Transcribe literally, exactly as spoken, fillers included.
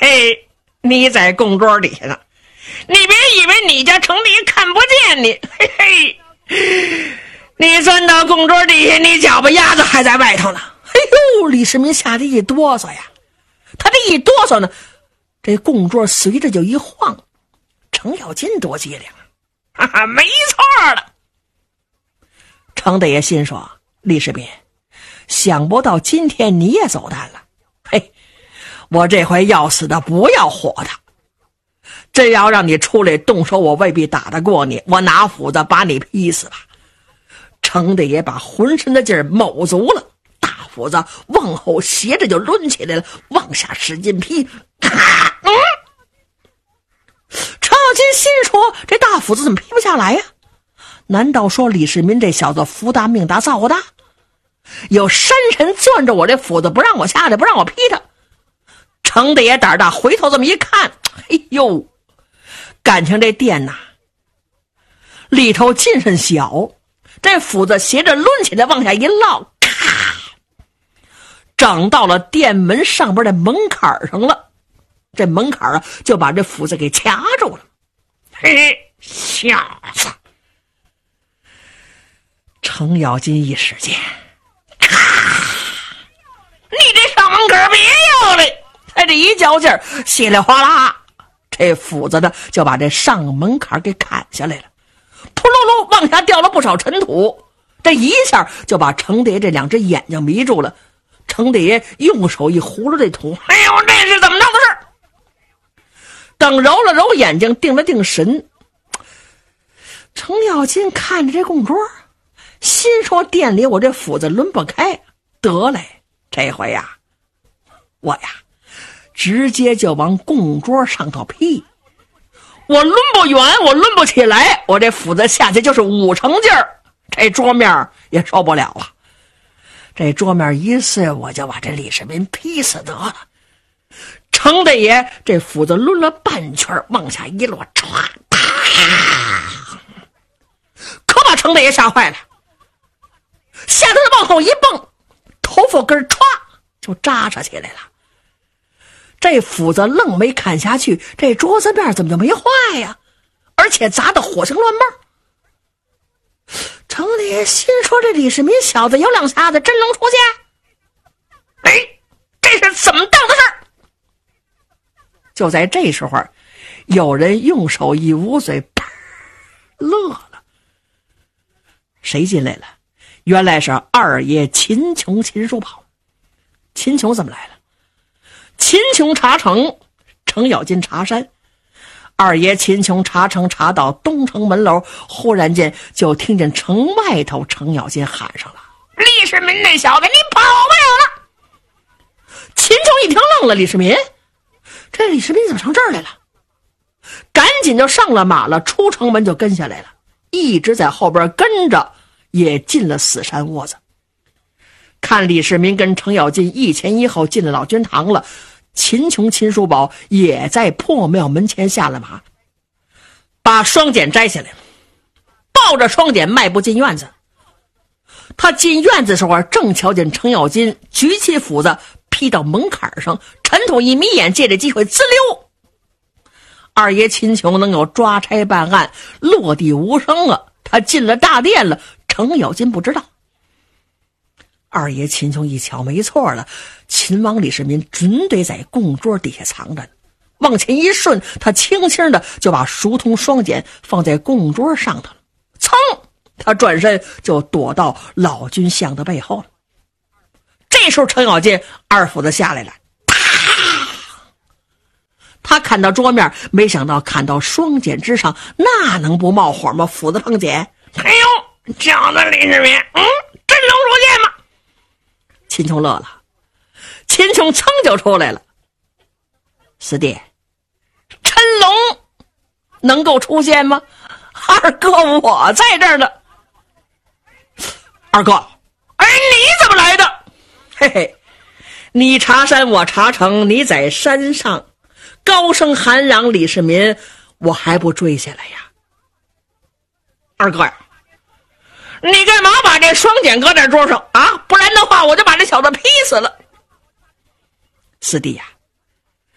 嘿，你在供桌底下呢，你别以为你家程弟看不见你，嘿嘿，你钻到供桌底下，你脚巴丫子还在外头呢。 哎呦，李世民吓得一哆嗦呀，他这一哆嗦呢，这供桌随着就一晃。程咬金多机灵， 哈哈，没错了。 程大爷心说，李世民，想不到今天你也走蛋了。嘿，我这回要死的不要活的，真要让你出来动手，我未必打得过你，我拿斧子把你劈死吧。程大爷把浑身的劲儿卯足了，大斧子往后斜着就抡起来了，往下使劲劈。咔！嗯，程咬金心说，这大斧子怎么劈不下来呀？难道说李世民这小子福大命大造大，有山神攥着我这斧子不让我下来，不让我劈他？程大爷胆大，回头这么一看，哎呦，感情这店呐里头劲甚小，这斧子斜着抡起来往下一落，咔，整到了店门上边的门槛上了。这门槛啊就把这斧子给卡住了。 嘿嘿，小子！ 程咬金一使劲， 咔！你这上门可别要了！ 他这一较劲儿，稀里哗啦，这斧子呢就把这上门槛给砍下来了，扑噜噜往下掉了不少尘土。这一下就把程大爷这两只眼睛迷住了。程大爷用手一葫芦这土， 哎呦，这是怎么弄的事？ 等揉了揉眼睛，定了定神，程咬金看着这供桌，心说店里我这斧子抡不开，得嘞，这回呀我呀直接就往供桌上头劈。我抡不远，我抡不起来，我这斧子下去就是五成劲儿，这桌面也受不了啊。这桌面一碎，我就把这李世民劈死得了。程大爷这斧子抡了半圈，往下一落，唰啪，可把程大爷吓坏了，吓得他往后一蹦，头发根歘就扎扯起来了。这斧子愣没砍下去，这桌子面怎么就没坏呀？而且砸得火星乱冒。程大爷心说，这李世民小子有两下子真能出现。 哎，这是怎么当的事儿？ 就在这时候，有人用手一捂嘴，啪，乐了。谁进来了？原来是二爷秦琼秦叔宝。秦琼怎么来了？秦琼查城，程咬金查山。二爷秦琼查城查到东城门楼，忽然间就听见城外头程咬金喊上了：“ 李世民那小子，你跑不了了！” 秦琼一听愣了，李世民？这李世民怎么上这儿来了？赶紧就上了马了，出城门就跟下来了，一直在后边跟着，也进了死山窝子。看李世民跟程咬金一前一后进了老君堂了，秦琼秦叔宝也在破庙门前下了马，把双锏摘下来，抱着双锏迈步进院子。他进院子的时候，正瞧见程咬金举起斧子劈到门槛上，尘土一眯眼，借着机会滋溜。二爷秦琼能有抓差办案，落地无声啊！他进了大殿了，程咬金不知道。二爷秦琼一瞧，没错了，秦王李世民准得在供桌底下藏着呢。往前一顺，他轻轻的就把熟铜双锏放在供桌上头了。噌，他转身就躲到老君像的背后了。这时候程咬金二斧子下来了，他砍到桌面，没想到砍到双锏之上，那能不冒火吗？斧子碰锏， 哎呦，小子李世民，嗯，真能出现吗？ 秦琼乐了，秦琼噌就出来了。师弟，谶龙能够出现吗？二哥，我在这儿呢。二哥， 哎，你怎么来的？ 嘿嘿，你查山，我查城，你在山上高声喊嚷李世民，我还不追下来呀？ 二哥呀，你干嘛把这双锏搁在桌上啊？不然的话，我就把这小子劈死了。 师弟呀、啊，